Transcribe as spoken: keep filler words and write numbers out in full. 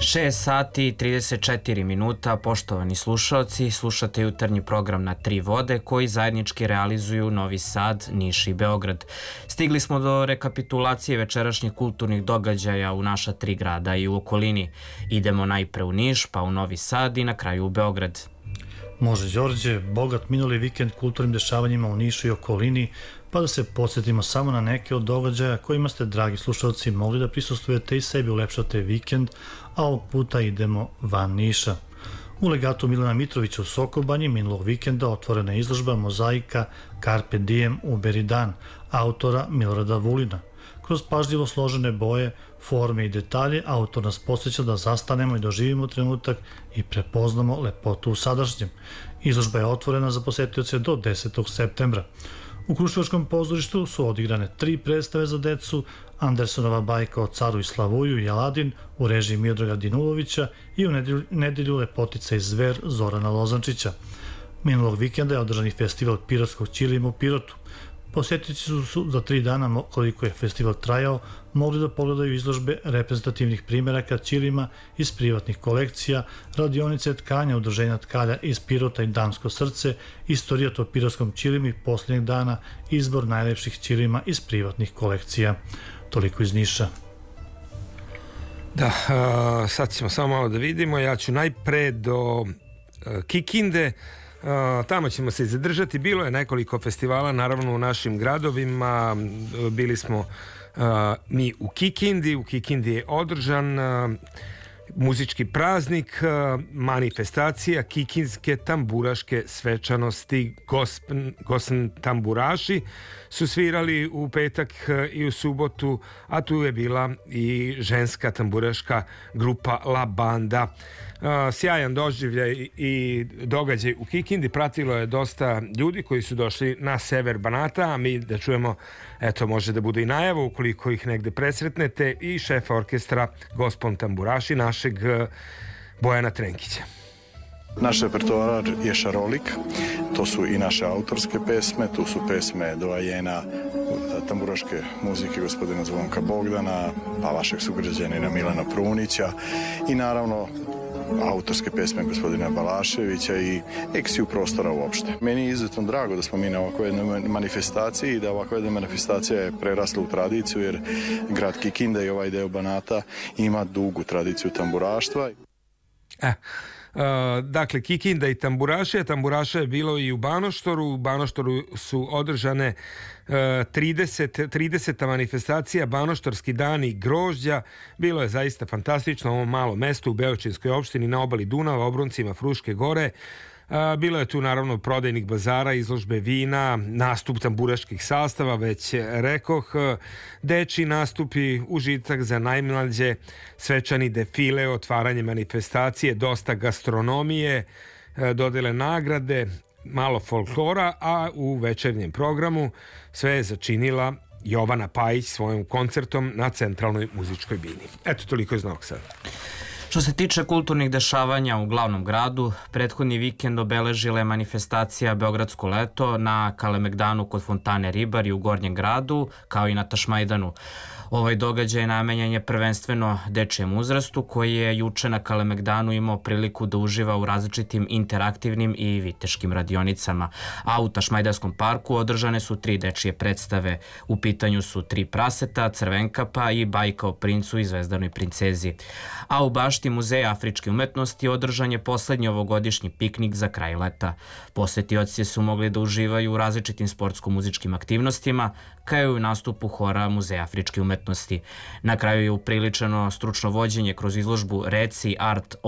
šest sati i trideset četiri minuta, poštovani slušalci, slušate jutarnji program na Tri vode koji zajednički realizuju Novi Sad, Niš i Beograd. Stigli smo do rekapitulacije večerašnjih kulturnih događaja u naša tri grada i u okolini. Idemo najpre u Niš, pa u Novi Sad i na kraju u Beograd. Može, Đorđe, bogat minuli vikend kulturnim dešavanjima u Nišu i okolini, pa da se podsjetimo samo na neke od događaja kojima ste, dragi slušalci, mogli da prisustvujete i sebi ulepšate vikend, a ovog puta idemo van Niša. U legatu Milana Mitrovića u Sokobanji minulog vikenda otvorena je izložba mozaika Carpe Diem uberi dan, autora Milorada Vulina. Kroz pažljivo složene boje, forme i detalje, autor nas podsjeća da zastanemo i doživimo trenutak i prepoznamo lepotu u sadašnjem. Izložba je otvorena za posetioce do desetog septembra. U Kruševačkom pozorištu su odigrane tri predstave za decu, Andersonova bajka o caru i Slavuju i Aladin u režiji Miodraga Dinulovića i u nedelju, nedelju Lepotica i zver Zorana Lozančića. Minulog vikenda je održan i festival pirotskog ćilima u Pirotu. Posjetioci su za tri dana, koliko je festival trajao, mogli da pogledaju izložbe reprezentativnih primjeraka ćilima iz privatnih kolekcija, radionice tkanja udruženja tkalja iz Pirota i Damsko srce, istorijat o pirotskom ćilimu i posljednjeg dana, izbor najlepših ćilima iz privatnih kolekcija. Toliko iz Niša. Da, uh, sad ćemo samo malo da vidimo. Ja ću najpre do uh, Kikinde. Uh, tamo ćemo se zadržati. Bilo je nekoliko festivala, naravno u našim gradovima. Bili smo uh, mi u Kikindi. U Kikindi je održan uh, muzički praznik, uh, manifestacija Kikinske tamburaške svečanosti. Gospen, Gospen tamburaši su svirali u petak i u subotu, a tu je bila i ženska tamburaška grupa La Banda. Sjajan doživljaj i događaj u Kikindi, pratilo je dosta ljudi koji su došli na sever Banata, a mi da čujemo, eto, može da bude i najava ukoliko ih negde presretnete, i šefa orkestra Gospon tamburaši našeg Bojana Trenkića. Naš repertoar je šarolik, to su i naše autorske pesme, tu su pesme doajena tamburaške muzike gospodina Zvonka Bogdana, pa vašeg sugrađanina Milana Prunića i naravno autorske pesme gospodina Balaševića i eksiju prostora uopšte. Meni je izuzetno drago da smo mi na ovakvoj jednoj manifestaciji i da ovakva jedna manifestacija je prerasla u tradiciju, jer grad Kikinda i ovaj deo Banata ima dugu tradiciju tamburaštva. Eh. Uh, dakle, Kikinda i tamburaše. Tamburaša je bilo i u Banoštoru. U Banoštoru su održane uh, trideset, trideseta manifestacija Banoštorski dani grožđa. Bilo je zaista fantastično u ovom malom mestu u Beočinskoj opštini na obali Dunava, obroncima Fruške gore. Uh, bilo je tu naravno prodajnih bazara, izložbe vina, nastup tamburaških sastava, već rekoh, uh, dečji nastupi, užitak za najmlađe, svečani defile, otvaranje manifestacije, dosta gastronomije, uh, dodele nagrade, malo folklora, a u večernjem programu sve je začinila Jovana Pajić svojim koncertom na Centralnoj muzičkoj bini. Eto, toliko iz Novog Sada. Što se tiče kulturnih dešavanja u glavnom gradu, prethodni vikend obeležila je manifestacija Beogradsko leto na Kalemegdanu kod Fontane Ribar i u Gornjem gradu, kao i na Tašmajdanu. Ovaj događaj namenjen je prvenstveno dečijem uzrastu, koji je juče na Kalemegdanu imao priliku da uživa u različitim interaktivnim i viteškim radionicama. A u Tašmajdanskom parku održane su tri dečije predstave. U pitanju su Tri praseta, Crvenkapa i Bajka o princu i Zvezdanoj princezi. A u bašti Muzeja afričke umetnosti održan je poslednji ovogodišnji piknik za kraj leta. Posetioci su mogli da uživaju u različitim sportsko-muzičkim aktivnostima, kao i u nastupu hora Muzeja afričke umetnosti. Na kraju je upriličeno stručno vođenje kroz izložbu Reci Art